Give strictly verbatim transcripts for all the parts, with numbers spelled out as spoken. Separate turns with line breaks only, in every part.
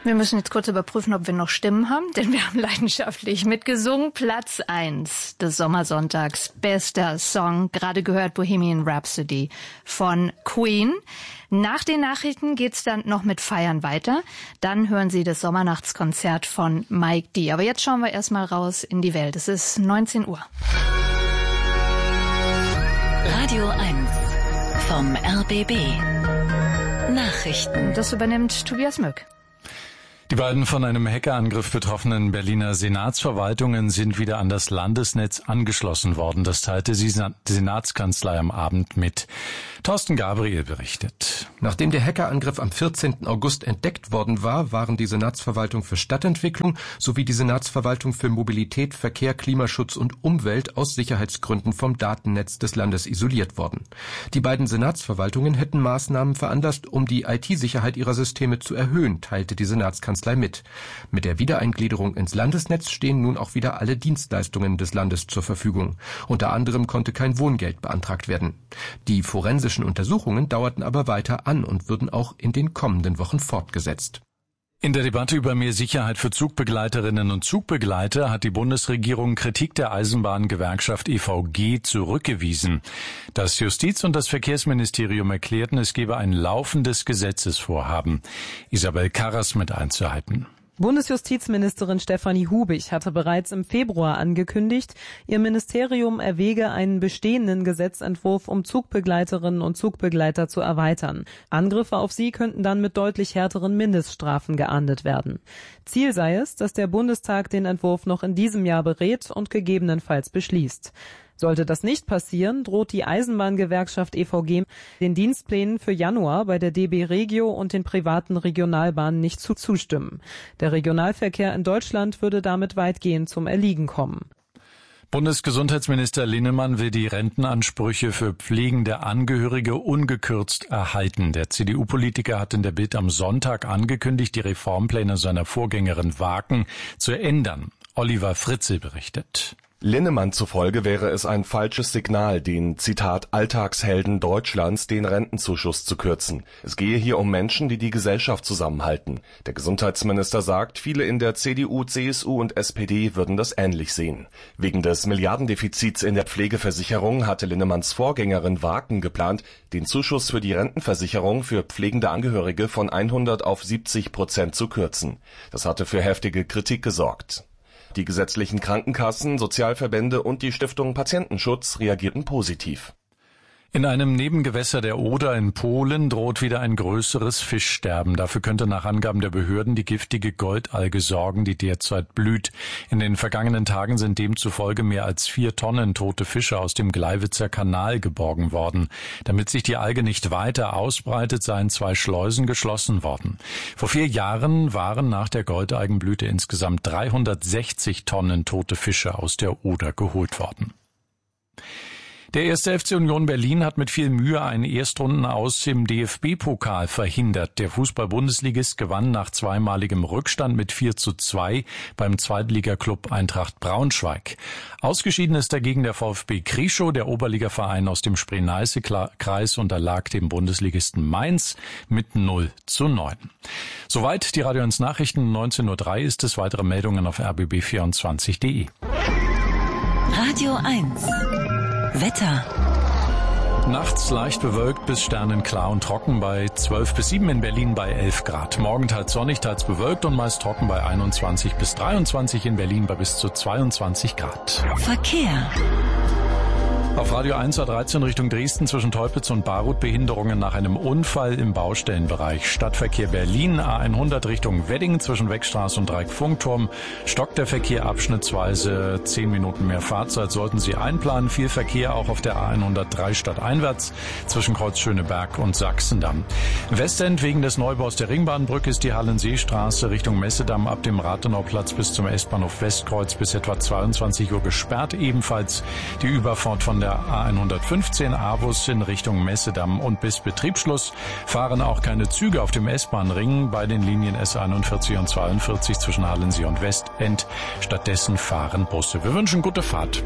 Wir müssen jetzt kurz überprüfen, ob wir noch Stimmen haben, denn wir haben leidenschaftlich mitgesungen. Platz eins des Sommersonntags, bester Song, gerade gehört Bohemian Rhapsody von Queen. Nach den Nachrichten geht's dann noch mit Feiern weiter. Dann hören Sie das Sommernachtskonzert von Mike D. Aber jetzt schauen wir erstmal raus in die Welt. Es ist neunzehn Uhr.
Radio eins vom R B B. Nachrichten.
Das übernimmt Tobias Mück.
Die beiden von einem Hackerangriff betroffenen Berliner Senatsverwaltungen sind wieder an das Landesnetz angeschlossen worden. Das teilte die Senatskanzlei am Abend mit. Thorsten Gabriel berichtet.
Nachdem der Hackerangriff am vierzehnten August entdeckt worden war, waren die Senatsverwaltung für Stadtentwicklung sowie die Senatsverwaltung für Mobilität, Verkehr, Klimaschutz und Umwelt aus Sicherheitsgründen vom Datennetz des Landes isoliert worden. Die beiden Senatsverwaltungen hätten Maßnahmen veranlasst, um die I T-Sicherheit ihrer Systeme zu erhöhen, teilte die Senatskanzlei mit. Mit der Wiedereingliederung ins Landesnetz stehen nun auch wieder alle Dienstleistungen des Landes zur Verfügung. Unter anderem konnte kein Wohngeld beantragt werden. Die forensischen Untersuchungen dauerten aber weiter an und würden auch in den kommenden Wochen fortgesetzt.
In der Debatte über mehr Sicherheit für Zugbegleiterinnen und Zugbegleiter hat die Bundesregierung Kritik der Eisenbahngewerkschaft E V G zurückgewiesen. Das Justiz- und das Verkehrsministerium erklärten, es gebe ein laufendes Gesetzesvorhaben. Isabel Karras mit Einzelheiten.
Bundesjustizministerin Stefanie Hubig hatte bereits im Februar angekündigt, ihr Ministerium erwäge einen bestehenden Gesetzentwurf, um Zugbegleiterinnen und Zugbegleiter zu erweitern. Angriffe auf sie könnten dann mit deutlich härteren Mindeststrafen geahndet werden. Ziel sei es, dass der Bundestag den Entwurf noch in diesem Jahr berät und gegebenenfalls beschließt. Sollte das nicht passieren, droht die Eisenbahngewerkschaft E V G den Dienstplänen für Januar bei der D B Regio und den privaten Regionalbahnen nicht zu zustimmen. Der Regionalverkehr in Deutschland würde damit weitgehend zum Erliegen kommen.
Bundesgesundheitsminister Linnemann will die Rentenansprüche für pflegende Angehörige ungekürzt erhalten. Der C D U-Politiker hat in der Bild am Sonntag angekündigt, die Reformpläne seiner Vorgängerin Waken zu ändern. Oliver Fritzel berichtet.
Linnemann zufolge wäre es ein falsches Signal, den, Zitat, Alltagshelden Deutschlands den Rentenzuschuss zu kürzen. Es gehe hier um Menschen, die die Gesellschaft zusammenhalten. Der Gesundheitsminister sagt, viele in der C D U, C S U und S P D würden das ähnlich sehen. Wegen des Milliardendefizits in der Pflegeversicherung hatte Linnemanns Vorgängerin Waken geplant, den Zuschuss für die Rentenversicherung für pflegende Angehörige von hundert auf siebzig Prozent zu kürzen. Das hatte für heftige Kritik gesorgt. Die gesetzlichen Krankenkassen, Sozialverbände und die Stiftung Patientenschutz reagierten positiv.
In einem Nebengewässer der Oder in Polen droht wieder ein größeres Fischsterben. Dafür könnte nach Angaben der Behörden die giftige Goldalge sorgen, die derzeit blüht. In den vergangenen Tagen sind demzufolge mehr als vier Tonnen tote Fische aus dem Gleiwitzer Kanal geborgen worden. Damit sich die Alge nicht weiter ausbreitet, seien zwei Schleusen geschlossen worden. Vor vier Jahren waren nach der Goldalgenblüte insgesamt dreihundertsechzig Tonnen tote Fische aus der Oder geholt worden. Der erste F C Union Berlin hat mit viel Mühe einen Erstrundenaus im D F B-Pokal verhindert. Der Fußball-Bundesligist gewann nach zweimaligem Rückstand mit vier zu zwei beim Zweitligaklub Eintracht Braunschweig. Ausgeschieden ist dagegen der VfB Krischow, der Oberligaverein aus dem Spree-Neiße-Kreis, unterlag dem Bundesligisten Mainz mit null zu neun. Soweit die Radio eins Nachrichten. neunzehn Uhr drei ist es. Weitere Meldungen auf r b b vierundzwanzig punkt de.
Radio eins Wetter.
Nachts leicht bewölkt bis sternenklar und trocken bei zwölf bis sieben, in Berlin bei elf Grad. Morgen teils sonnig, teils bewölkt und meist trocken bei einundzwanzig bis dreiundzwanzig, in Berlin bei bis zu zweiundzwanzig Grad.
Verkehr.
Auf Radio eins A dreizehn Richtung Dresden zwischen Teupitz und Barut Behinderungen nach einem Unfall im Baustellenbereich. Stadtverkehr Berlin A hundert Richtung Wedding zwischen Wegstraße und Dreieck-Funkturm. Stockt der Verkehr abschnittsweise, zehn Minuten mehr Fahrzeit sollten Sie einplanen. Viel Verkehr auch auf der A hundertdrei stadteinwärts zwischen Kreuz Schöneberg und Sachsendamm. Westend wegen des Neubaus der Ringbahnbrücke ist die Hallenseestraße Richtung Messedamm ab dem Rathenauplatz bis zum S-Bahnhof Westkreuz bis etwa zweiundzwanzig Uhr gesperrt. Ebenfalls die Überfahrt von der A hundertfünfzehn Avus in Richtung Messedamm und bis Betriebsschluss fahren auch keine Züge auf dem S-Bahn-Ring bei den Linien S einundvierzig und zweiundvierzig zwischen Hallensee und Westend. Stattdessen fahren Busse. Wir wünschen gute Fahrt.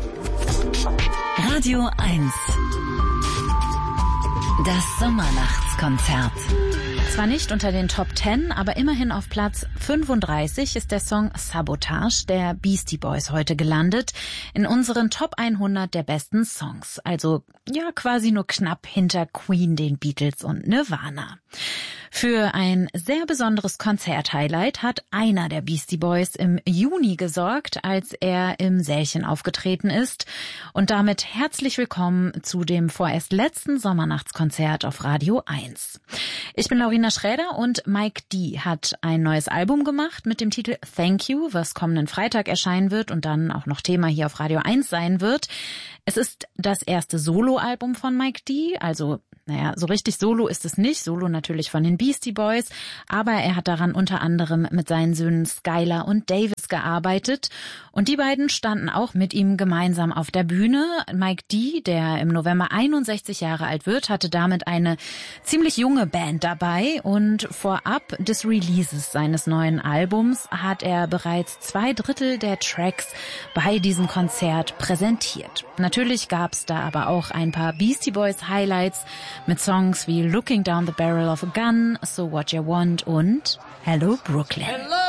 Radio eins. Das Sommernachtskonzert. Zwar nicht unter den Top Ten, aber immerhin auf Platz fünfunddreißig ist der Song Sabotage der Beastie Boys heute gelandet in unseren Top hundert der besten Songs. Also ja, quasi nur knapp hinter Queen, den Beatles und Nirvana. Für ein sehr besonderes Konzert-Highlight hat einer der Beastie Boys im Juni gesorgt, als er im Sälchen aufgetreten ist. Und damit herzlich willkommen zu dem vorerst letzten Sommernachtskonzert auf Radio eins. Ich bin Laurina Schräder und Mike D. hat ein neues Album gemacht mit dem Titel Thank You, was kommenden Freitag erscheinen wird und dann auch noch Thema hier auf Radio eins sein wird. Es ist das erste Soloalbum von Mike D., also naja, so richtig Solo ist es nicht, Solo natürlich von den Beastie Boys, aber er hat daran unter anderem mit seinen Söhnen Skylar und Davis gearbeitet und die beiden standen auch mit ihm gemeinsam auf der Bühne. Mike D., der im November einundsechzig Jahre alt wird, hatte damit eine ziemlich junge Band dabei und vorab des Releases seines neuen Albums hat er bereits zwei Drittel der Tracks bei diesem Konzert präsentiert. Natürlich gab's da aber auch ein paar Beastie Boys Highlights mit Songs wie Looking Down the Barrel of a Gun, So What You Want und Hello Brooklyn. Hello!